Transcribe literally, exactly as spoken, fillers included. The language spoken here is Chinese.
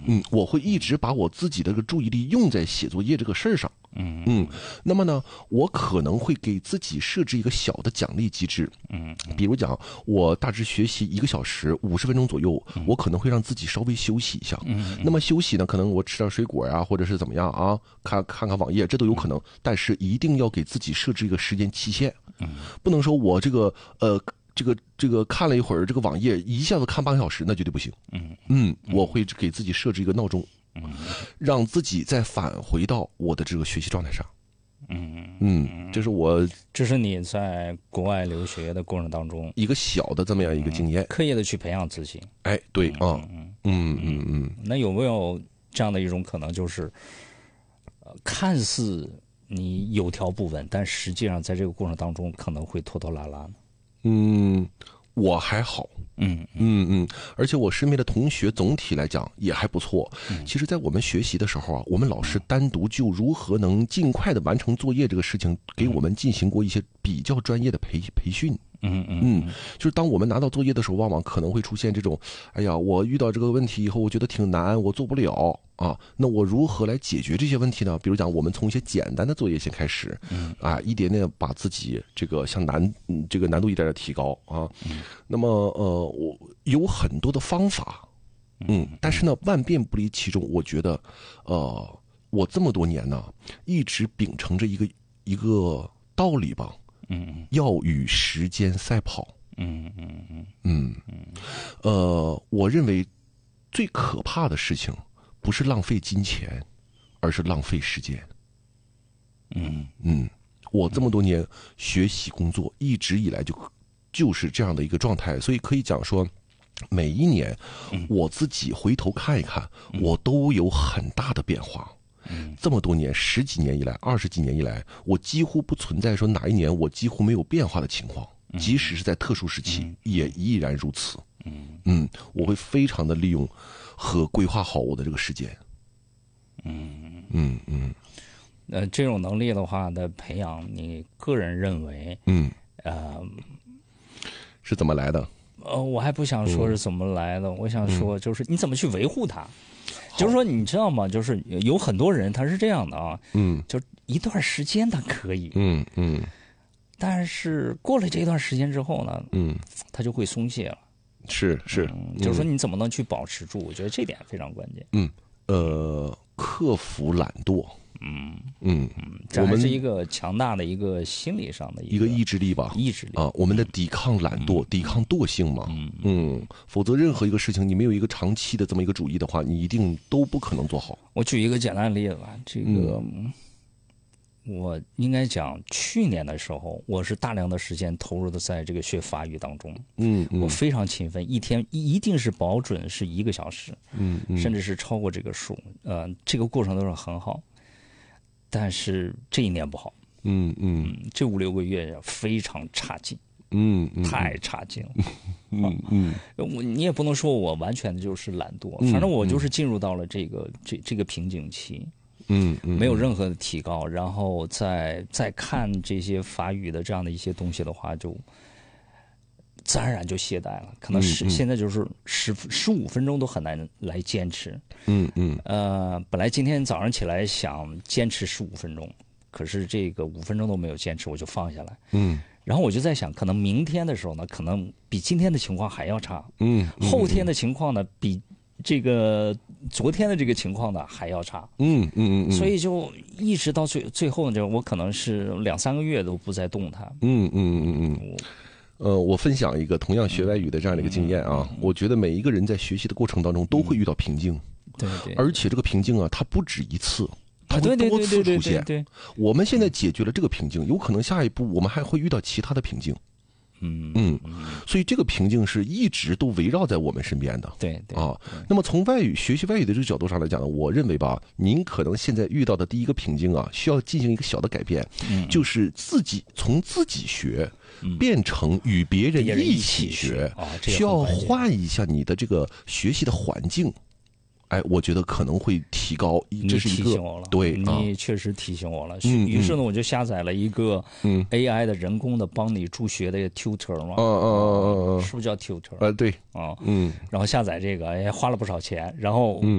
嗯，我会一直把我自己的这个注意力用在写作业这个事儿上。嗯嗯，那么呢，我可能会给自己设置一个小的奖励机制。嗯，比如讲，我大致学习一个小时五十分钟左右，我可能会让自己稍微休息一下。嗯，那么休息呢，可能我吃点水果呀，或者是怎么样啊，看看看网页，这都有可能。但是一定要给自己设置一个时间期限。嗯，不能说我这个呃。这个这个看了一会儿这个网页，一下子看半个小时，那绝对不行。嗯嗯，我会给自己设置一个闹钟，让自己再返回到我的这个学习状态上。嗯嗯，这是我这是你在国外留学的过程当中一个小的这么样一个经验， 嗯、刻意的去培养自己。 哎，对啊，嗯嗯嗯嗯。 那有没有这样的一种可能，就是，呃，看似你有条不紊，但实际上在这个过程当中可能会拖拖拉拉呢？ 嗯，我还好，嗯嗯嗯，而且我身边的同学总体来讲也还不错。嗯、其实，在我们学习的时候啊，我们老师单独就如何能尽快的完成作业这个事情，给我们进行过一些比较专业的培培训。嗯嗯嗯，就是当我们拿到作业的时候，往往可能会出现这种，哎呀，我遇到这个问题以后，我觉得挺难，我做不了啊。那我如何来解决这些问题呢？比如讲，我们从一些简单的作业先开始，嗯啊，一点点把自己这个向难，嗯，这个难度一点点提高啊。嗯、那么呃，我有很多的方法，嗯，但是呢，万变不离其宗。我觉得，呃，我这么多年呢，一直秉承着一个一个道理吧。嗯，要与时间赛跑。嗯嗯嗯嗯嗯，呃，我认为最可怕的事情不是浪费金钱，而是浪费时间。嗯嗯，我这么多年学习工作，一直以来就就是这样的一个状态，所以可以讲说，每一年我自己回头看一看，我都有很大的变化。这么多年，十几年以来，二十几年以来，我几乎不存在说哪一年我几乎没有变化的情况，即使是在特殊时期，也依然如此。嗯，我会非常的利用和规划好我的这个时间。嗯嗯嗯。 呃，这种能力的话的培养，你个人认为，嗯，呃， 是怎么来的？ 呃，我还不想说是怎么来的，嗯、我想说就是你怎么去维护它。就是说，你知道吗？就是有很多人他是这样的啊，嗯，就一段时间他可以，嗯嗯，但是过了这段时间之后呢，嗯，他就会松懈了。 是是、 嗯，就是说你怎么能去保持住？我觉得这点非常关键。 嗯呃，克服懒惰。嗯嗯嗯，这还是一个强大的一个心理上的一个意志力吧， 意志力啊，我们的抵抗懒惰、嗯、抵抗惰性嘛，嗯嗯，否则任何一个事情你没有一个长期的这么一个主义的话，你一定都不可能做好。 我举一个简单的例子吧，这个、嗯、我应该讲去年的时候，我是大量的时间投入的在这个学法语当中，嗯，嗯我非常勤奋，一天一定是保准是一个小时，嗯，嗯甚至是超过这个数，呃，这个过程都是很好。但是这一年不好，嗯嗯，这五六个月非常差劲，嗯，嗯太差劲了，嗯嗯，我你也不能说我完全的就是懒惰，嗯、反正我就是进入到了这个这这个瓶颈期，嗯嗯，没有任何的提高，然后再再看这些法语的这样的一些东西的话，就自然而然就懈怠了，可能是、嗯嗯、现在就是十十五分钟都很难来坚持。嗯嗯。呃，本来今天早上起来想坚持十五分钟，可是这个五分钟都没有坚持，我就放下来。嗯。然后我就在想，可能明天的时候呢，可能比今天的情况还要差。嗯。嗯后天的情况呢，比这个昨天的这个情况呢还要差。嗯嗯嗯。所以就一直到最最后呢，我可能是两三个月都不再动它。 嗯嗯嗯嗯。呃，我分享一个同样学外语的这样的一个经验啊，嗯、我觉得每一个人在学习的过程当中都会遇到瓶颈， 对对， 而且这个瓶颈啊，它不止一次，它会多次出现。对，我们现在解决了这个瓶颈，有可能下一步我们还会遇到其他的瓶颈。嗯嗯，所以这个瓶颈是一直都围绕在我们身边的。 对对啊，那么从外语学习外语的这个角度上来讲呢，我认为吧，您可能现在遇到的第一个瓶颈啊，需要进行一个小的改变，嗯、就是自己从自己学。变成与别人一起学， 嗯、 需要换一下你的这个学习的环境。哎，我觉得可能会提高，这是一个提醒我了， 对， 你确实提醒我了。嗯、于是呢，我就下载了一个 A I 的人工的帮你助学的 tutor 嘛， 嗯嗯嗯嗯， 是不是叫 tutor？ 啊，对， 啊，嗯，然后下载这个，哎，花了不少钱，然后。